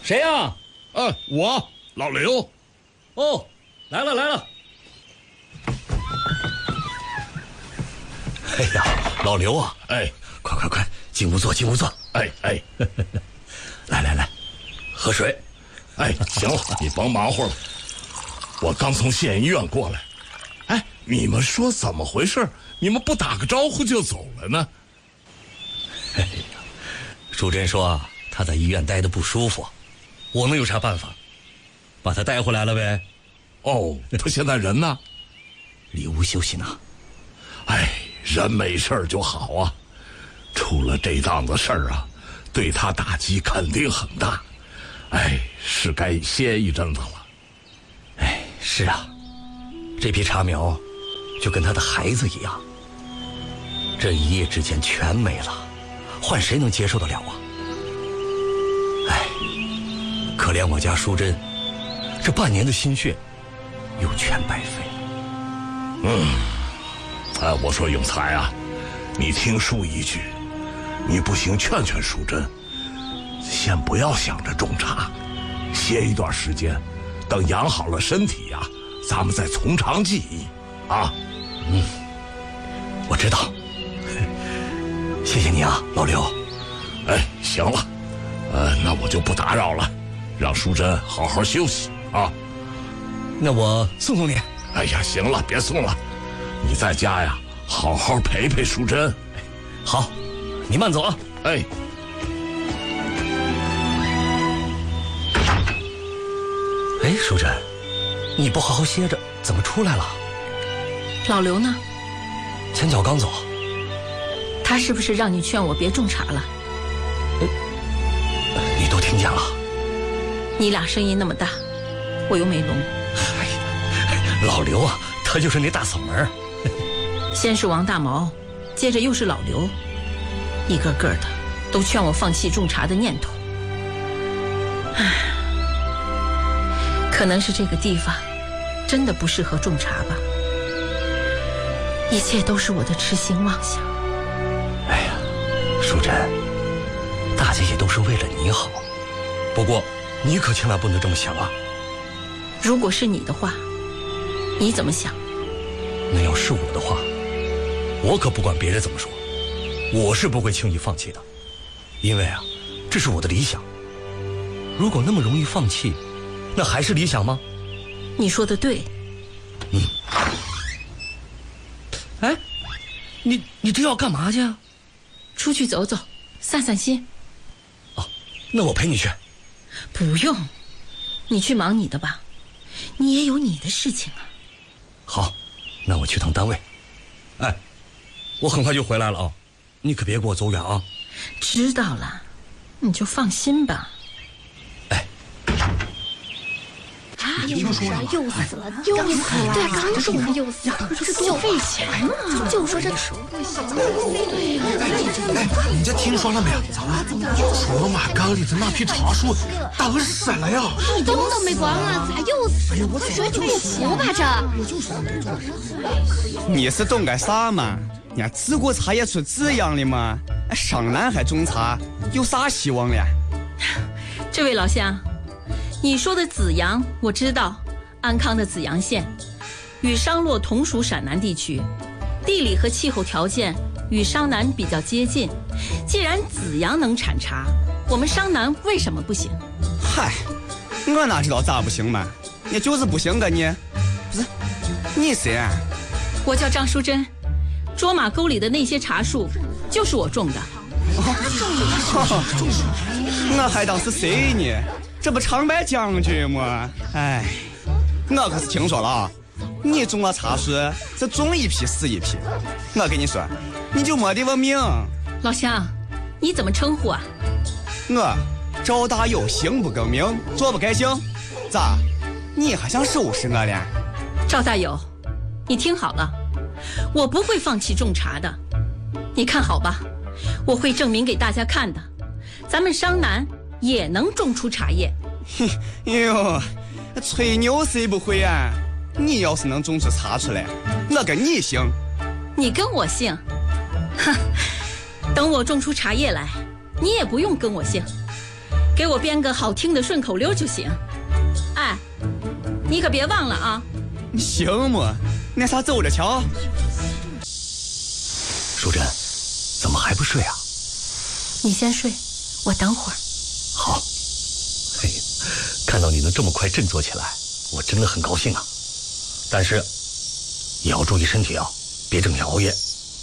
谁呀？ 我老刘。 哦，来了来了。 哎呀，老刘啊， 哎， 快，进屋坐，进屋坐。 哎， 来，喝水。 哎，行了，你甭忙活了，我刚从县医院过来。哎，你们说怎么回事？你们不打个招呼就走了呢？ 哎呀，淑珍说她在医院待得不舒服，我能有啥办法？把她带回来了呗。 哦，她现在人呢？ 里屋休息呢。 哎，人没事就好啊。出了这档子事儿啊，对她打击肯定很大。哎，是该歇一阵子了。 哎，是啊，这批茶苗就跟他的孩子一样，这一夜之间全没了，换谁能接受得了啊？哎，可怜我家淑珍，这半年的心血又全白费了。 我说永才啊，你听叔一句，你不行劝劝淑珍，先不要想着种茶，歇一段时间，等养好了身体呀，咱们再从长计议啊。 我知道。谢谢你啊，老刘。 哎，行了，那我就不打扰了，让淑珍好好休息啊。 那我送送你。 哎呀，行了，别送了，你在家呀，好好陪陪淑珍。 好，你慢走啊。 哎。 哎，淑珍，你不好好歇着，怎么出来了？ 老刘呢？ 前脚刚走。 他是不是让你劝我别种茶了？ 你都听见了？ 你俩声音那么大，我又没聋。 老刘啊，他就是那大嗓门。 先是王大毛，接着又是老刘，一个个的都劝我放弃种茶的念头。唉，可能是这个地方真的不适合种茶吧。一切都是我的痴心妄想。 哎呀，淑珍，大家也都是为了你好，不过你可千万不能这么想啊。 如果是你的话，你怎么想？ 那要是我的话，我可不管别人怎么说，我是不会轻易放弃的，因为啊，这是我的理想。如果那么容易放弃，那还是理想吗？ 你说的对。 哎，你这要干嘛去啊？ 出去走走，散散心。 哦，那我陪你去。 不用，你去忙你的吧，你也有你的事情啊。 好，那我去趟单位。哎，我很快就回来了啊，你可别给我走远啊。 知道了，你就放心吧。 又说了，又死了，又死了！对，刚说他又死了，这多费钱啊！就说这对呀，你这听说了没有？说我妈缸里的那批茶树都死了呀！ 你灯都没关啊，咋又死了？我说就不服吧这！ 你是懂个啥嘛？人家治过茶叶出这样的嘛？上南海种茶有啥希望了？ 这位老乡。你说的紫阳我知道，安康的紫阳县与商洛同属陕南地区，地理和气候条件与商南比较接近。既然紫阳能产茶，我们商南为什么不行？ 嗨，我哪知道咋不行嘛？你就是不行个你，不是你谁啊？ 我叫张淑珍，卓玛沟里的那些茶树就是我种的。 我还当是谁呢？这不长白将军吗？哎，我可是听说了啊，你种了茶树是种一批死一批。我跟你说，你就没得我命。 老乡，你怎么称呼啊？ 我赵大友，行不更名，坐不改姓。咋？你还想收拾我了？ 赵大友，你听好了，我不会放弃种茶的。你看好吧，我会证明给大家看的。咱们商南也能种出茶叶。 哟，吹牛谁不会啊？你要是能种出茶出来，我跟你姓。 你跟我姓？哼，等我种出茶叶来，你也不用跟我姓。 给我编个好听的顺口溜就行。哎，你可别忘了啊！ 行么？那啥走着瞧。 淑珍，怎么还不睡啊？ 你先睡，我等会儿。 好。嘿，看到你能这么快振作起来，我真的很高兴啊。但是也要注意身体啊，别整天熬夜。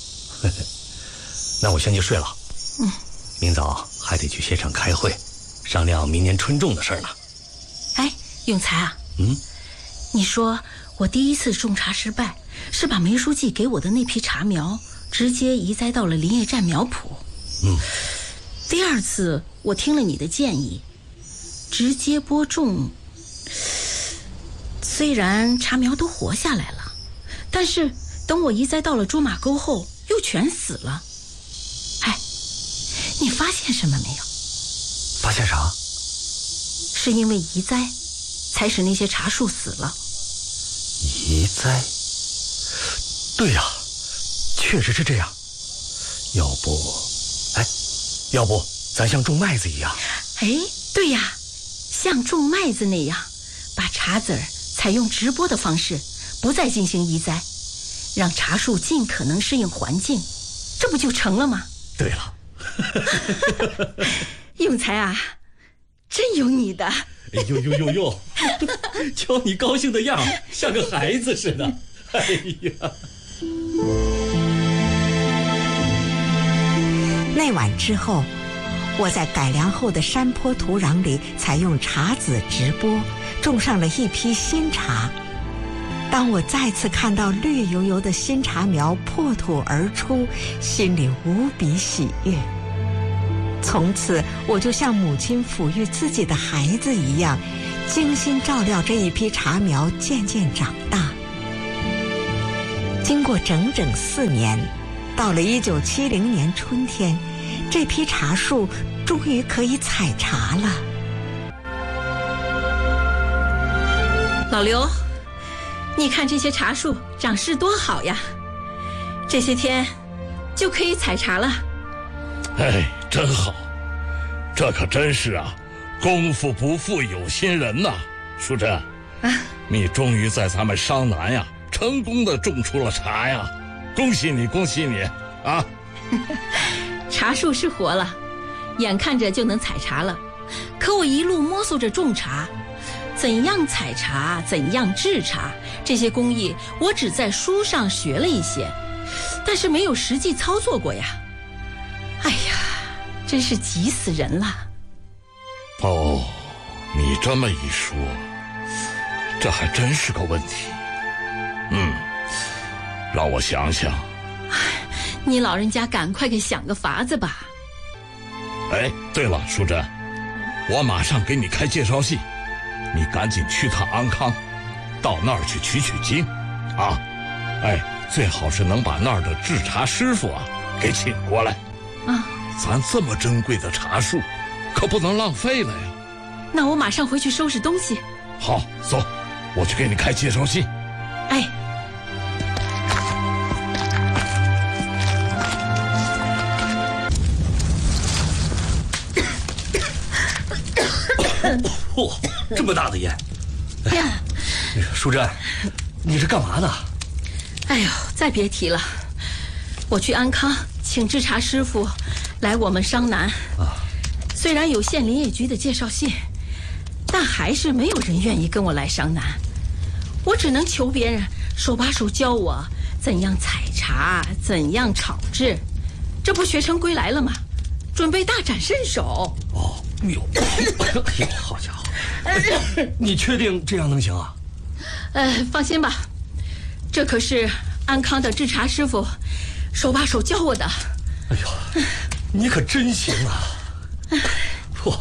那我先去睡了。明早还得去县上开会，商量明年春种的事儿呢。 哎，永才啊，你说我第一次种茶失败，是把梅书记给我的那批茶苗直接移栽到了林业站苗圃。第二次我听了你的建议，直接播种。虽然茶苗都活下来了，但是等我移栽到了卓玛沟后，又全死了。哎，你发现什么没有？ 发现啥？ 是因为移栽，才使那些茶树死了。 移栽？对呀，确实是这样。要不咱像种麦子一样？ 哎，对呀，像种麦子那样，把茶籽儿采用直播的方式，不再进行移栽，让茶树尽可能适应环境，这不就成了吗？ 对了。 永才啊，真有你的！ 哟，瞧你高兴的样，像个孩子似的。哎呀！ 那晚之后，我在改良后的山坡土壤里采用茶籽直播，种上了一批新茶。当我再次看到绿油油的新茶苗破土而出，心里无比喜悦。从此，我就像母亲抚育自己的孩子一样，精心照料这一批茶苗渐渐长大。经过整整4年，到了1970年春天，这批茶树终于可以采茶了。 老刘，你看这些茶树长势多好呀，这些天就可以采茶了。 哎，真好，这可真是啊，功夫不负有心人呐。淑珍，你终于在咱们商南呀成功的种出了茶呀，恭喜你，恭喜你啊！ 茶树是活了，眼看着就能采茶了，可我一路摸索着种茶，怎样采茶，怎样制茶，这些工艺我只在书上学了一些，但是没有实际操作过呀。哎呀，真是急死人了。 哦，你这么一说，这还真是个问题。让我想想。 你老人家赶快给想个法子吧。 哎，对了，淑珍，我马上给你开介绍信，你赶紧去趟安康，到那儿去取经啊！哎，最好是能把那儿的制茶师傅啊给请过来啊！ 咱这么珍贵的茶树，可不能浪费了呀。 那我马上回去收拾东西。 好，走，我去给你开介绍信。 哎。 嚯，这么大的烟！哎呀，淑珍，你是干嘛呢？ 哎呦，再别提了，我去安康请制茶师傅来我们商南啊。虽然有县林业局的介绍信，但还是没有人愿意跟我来商南。我只能求别人手把手教我怎样采茶，怎样炒制。这不学成归来了吗？准备大展身手。 哦，哟，好家伙！你确定这样能行啊？ 放心吧，这可是安康的制茶师傅手把手教我的。 哎呦，你可真行啊！嚯！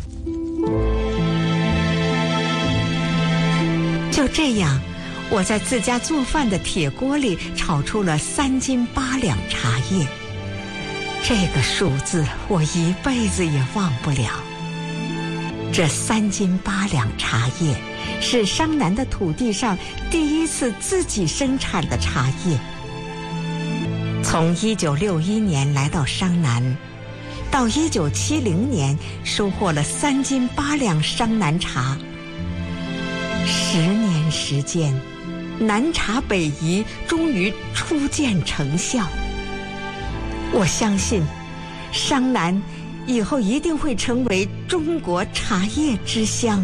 就这样，我在自家做饭的铁锅里炒出了3斤8两茶叶。这个数字我一辈子也忘不了。这3斤8两茶叶是商南的土地上第一次自己生产的茶叶。从1961年来到商南， 到1970年收获了3斤8两商南茶。10年时间，南茶北移终于初见成效。我相信，商南以后一定会成为中国茶叶之乡。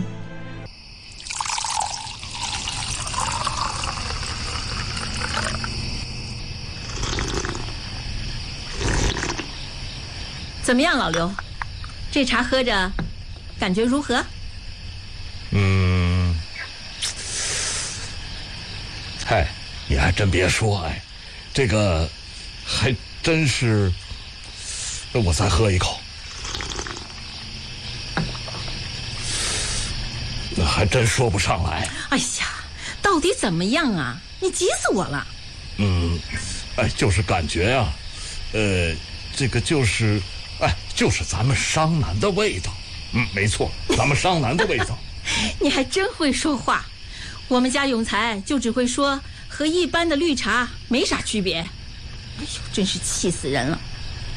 怎么样，老刘？这茶喝着，感觉如何？ 嗨，你还真别说，哎，这个还真是。我再喝一口，那还真说不上来。 哎呀，到底怎么样啊？你急死我了。 就是感觉啊，这个就是。就是咱们商南的味道。没错，咱们商南的味道。 你还真会说话。我们家永才就只会说和一般的绿茶没啥区别。哎呦，真是气死人了。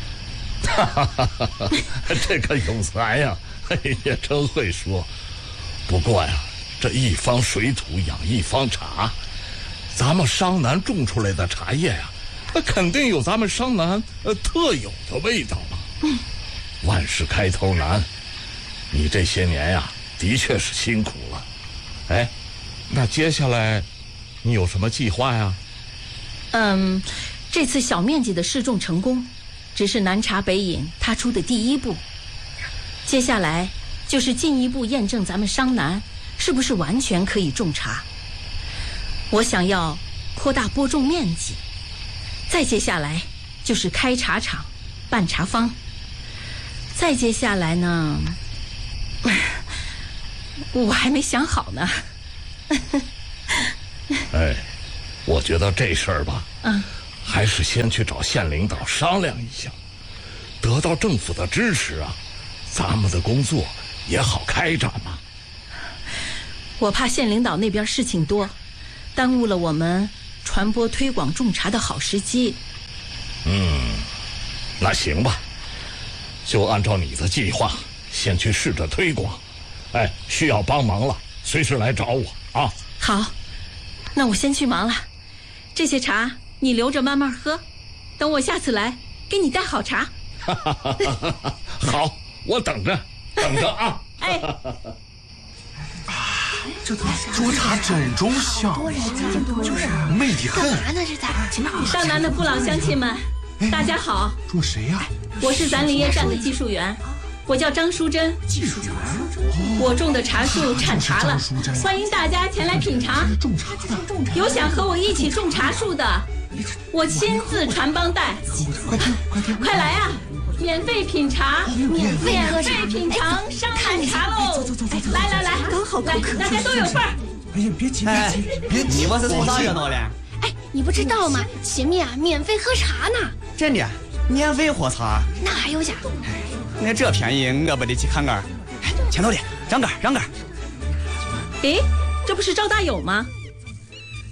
这个永才呀，也真会说。不过呀，这一方水土养一方茶，咱们商南种出来的茶叶呀，那肯定有咱们商南特有的味道嘛。万事开头难，你这些年呀，的确是辛苦了。哎，那接下来你有什么计划呀？ 这次小面积的试种成功，只是南茶北饮踏出的第一步。接下来就是进一步验证咱们商南是不是完全可以种茶。我想要扩大播种面积，再接下来就是开茶厂、办茶坊。再接下来呢，我还没想好呢。 哎，我觉得这事儿吧，还是先去找县领导商量一下，得到政府的支持啊，咱们的工作也好开展嘛。 我怕县领导那边事情多，耽误了我们传播推广种茶的好时机。 那行吧。就按照你的计划，先去试着推广。哎，需要帮忙了，随时来找我啊。 好，那我先去忙了。这些茶你留着慢慢喝，等我下次来给你带好茶。 好，我等着啊。 哎， 这桌茶真中香，就是美得很。 干嘛呢？这在上南的父老乡亲们，大家好。 这谁呀？ 我是咱林业站的技术员，我叫张淑珍。 技术员， 我种的茶树产茶了，欢迎大家前来品茶。 种茶的， 有想和我一起种茶树的，我亲自传帮带。快来啊！免费品茶，免费品尝商南茶喽！来， 刚好来，大家都有份儿。 哎呀，别急， 你们是从啥热闹嘞？ 哎，你不知道吗？前面啊，免费喝茶呢。 真的，免费喝茶？ 那还有假？ 哎，那这便宜我不得去看看。哎，前头的让杆。 诶，这不是赵大友吗？